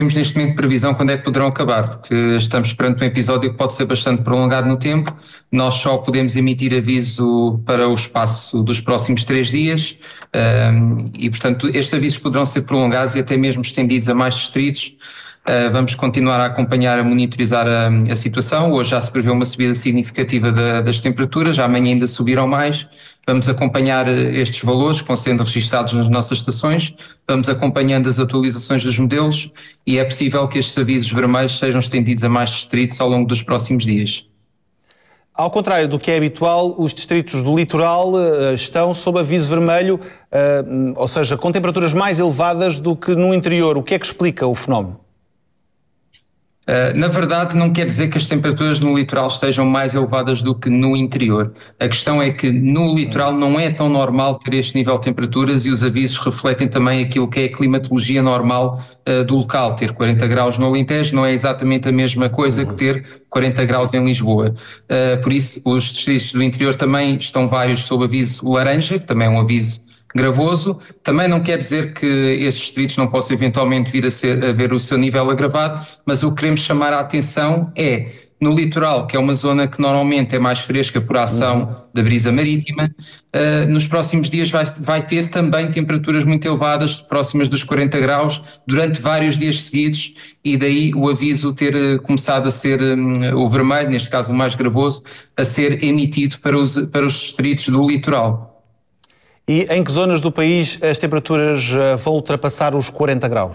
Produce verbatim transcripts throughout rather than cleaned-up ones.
temos neste momento previsão quando é que poderão acabar, porque estamos perante um episódio que pode ser bastante prolongado no tempo. Nós só podemos emitir aviso para o espaço dos próximos três dias e, portanto, estes avisos poderão ser prolongados e até mesmo estendidos a mais distritos. Uh, vamos continuar a acompanhar, a monitorizar a, a situação. Hoje já se prevê uma subida significativa da, das temperaturas, amanhã ainda subirão mais. Vamos acompanhar estes valores que vão sendo registados nas nossas estações, vamos acompanhando as atualizações dos modelos e é possível que estes avisos vermelhos sejam estendidos a mais distritos ao longo dos próximos dias. Ao contrário do que é habitual, os distritos do litoral uh, estão sob aviso vermelho, uh, ou seja, com temperaturas mais elevadas do que no interior. O que é que explica o fenómeno? Uh, na verdade, não quer dizer que as temperaturas no litoral estejam mais elevadas do que no interior. A questão é que no litoral não é tão normal ter este nível de temperaturas e os avisos refletem também aquilo que é a climatologia normal uh, do local. Ter quarenta graus no Alentejo não é exatamente a mesma coisa que ter quarenta graus em Lisboa. Uh, por isso, os distritos do interior também estão vários sob aviso laranja, que também é um aviso gravoso. Também não quer dizer que esses distritos não possam eventualmente vir a, ser, a ver o seu nível agravado, mas o que queremos chamar a atenção é, no litoral, que é uma zona que normalmente é mais fresca por ação uhum. da brisa marítima, uh, nos próximos dias vai, vai ter também temperaturas muito elevadas, próximas dos quarenta graus, durante vários dias seguidos, e daí o aviso ter uh, começado a ser um, o vermelho, neste caso o mais gravoso, a ser emitido para os, para os distritos do litoral. E em que zonas do país as temperaturas vão ultrapassar os quarenta graus?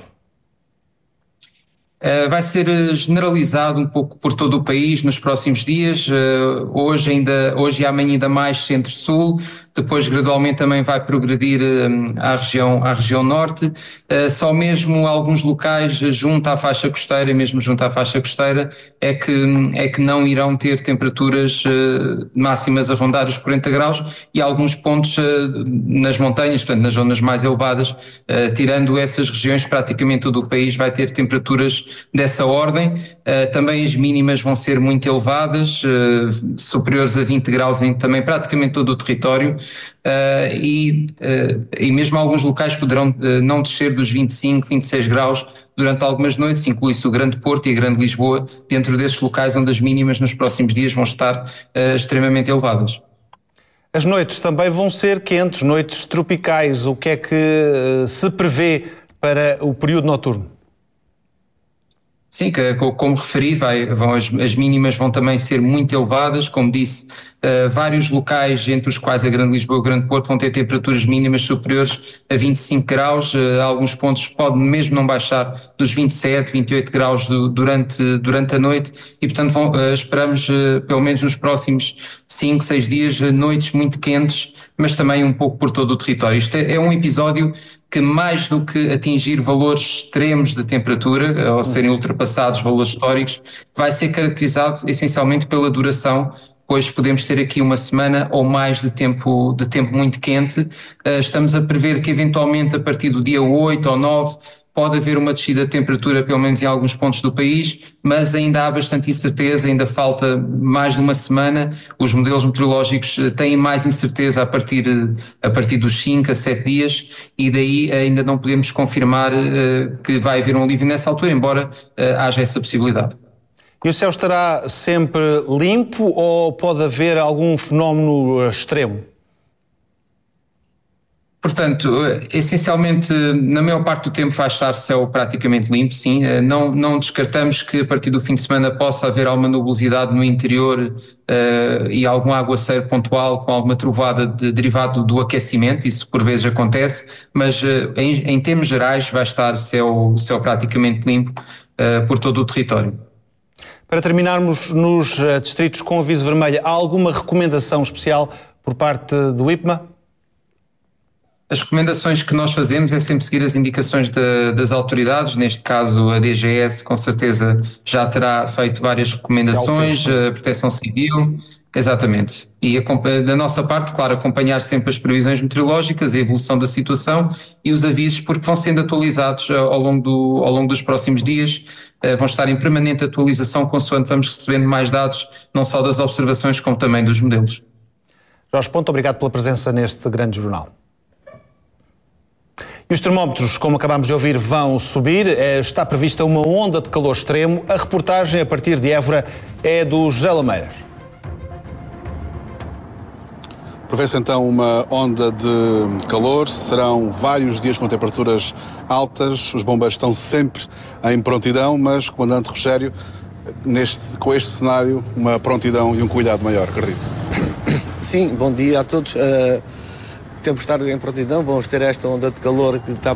Uh, vai ser generalizado um pouco por todo o país nos próximos dias, uh, hoje, ainda, hoje e amanhã ainda mais centro-sul, depois gradualmente também vai progredir uh, à, região, à região norte, uh, só mesmo alguns locais junto à faixa costeira, mesmo junto à faixa costeira, é que, é que não irão ter temperaturas uh, máximas a rondar os quarenta graus e alguns pontos uh, nas montanhas, portanto nas zonas mais elevadas, uh, tirando essas regiões, praticamente todo o país vai ter temperaturas dessa ordem. Uh, também as mínimas vão ser muito elevadas, uh, superiores a vinte graus em também praticamente todo o território, uh, e, uh, e mesmo alguns locais poderão uh, não descer dos vinte e cinco, vinte e seis graus durante algumas noites, inclui-se o Grande Porto e a Grande Lisboa, dentro desses locais onde as mínimas nos próximos dias vão estar uh, extremamente elevadas. As noites também vão ser quentes, noites tropicais. O que é que uh, se prevê para o período noturno? Sim, que, como referi, vai, vão, as, as mínimas vão também ser muito elevadas, como disse, uh, vários locais, entre os quais a Grande Lisboa e o Grande Porto, vão ter temperaturas mínimas superiores a vinte e cinco graus, uh, alguns pontos podem mesmo não baixar dos vinte e sete, vinte e oito graus do, durante, durante a noite e, portanto, vão, uh, esperamos, uh, pelo menos nos próximos cinco, seis dias, uh, noites muito quentes, mas também um pouco por todo o território. Isto é, é um episódio que, mais do que atingir valores extremos de temperatura, ou serem ultrapassados valores históricos, vai ser caracterizado essencialmente pela duração, pois podemos ter aqui uma semana ou mais de tempo, de tempo muito quente. Estamos a prever que eventualmente a partir do dia oito ou nove pode haver uma descida de temperatura, pelo menos em alguns pontos do país, mas ainda há bastante incerteza, ainda falta mais de uma semana. Os modelos meteorológicos têm mais incerteza a partir, a partir dos cinco a sete dias e daí ainda não podemos confirmar uh, que vai haver um alívio nessa altura, embora uh, haja essa possibilidade. E o céu estará sempre limpo ou pode haver algum fenómeno extremo? Portanto, essencialmente, na maior parte do tempo vai estar céu praticamente limpo, sim. Não, não descartamos que a partir do fim de semana possa haver alguma nubosidade no interior uh, e algum aguaceiro pontual com alguma trovada de, derivado do aquecimento, isso por vezes acontece, mas uh, em, em termos gerais vai estar céu, céu praticamente limpo uh, por todo o território. Para terminarmos nos distritos com aviso vermelho, há alguma recomendação especial por parte do I P M A? As recomendações que nós fazemos é sempre seguir as indicações de, das autoridades, neste caso a D G S com certeza já terá feito várias recomendações, a Proteção Civil, exatamente. E a, da nossa parte, claro, acompanhar sempre as previsões meteorológicas, a evolução da situação e os avisos, porque vão sendo atualizados ao longo, do, ao longo dos próximos dias, vão estar em permanente atualização consoante vamos recebendo mais dados, não só das observações como também dos modelos. Jorge Ponto, obrigado pela presença neste grande jornal. E os termómetros, como acabámos de ouvir, vão subir. Está prevista uma onda de calor extremo. A reportagem a partir de Évora é do José Lameiras. Prevê-se então uma onda de calor, serão vários dias com temperaturas altas, os bombeiros estão sempre em prontidão, mas, comandante Rogério, neste, com este cenário, uma prontidão e um cuidado maior, acredito. Sim, bom dia a todos. Uh, temos de estar em prontidão, vamos ter esta onda de calor que está